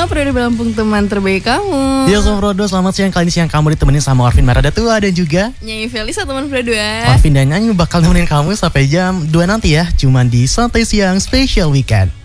sama Fredo Lampung, teman terbaik kamu. Yo sama Fredo, selamat siang. Kali ini siang kamu ditemenin sama Orvin Maradatua dan juga Nyai Felisa, teman Fredo. Orvin dan Nyanyi bakal nemenin kamu sampai jam 2 nanti ya. Cuman di Santai Siang Special Weekend.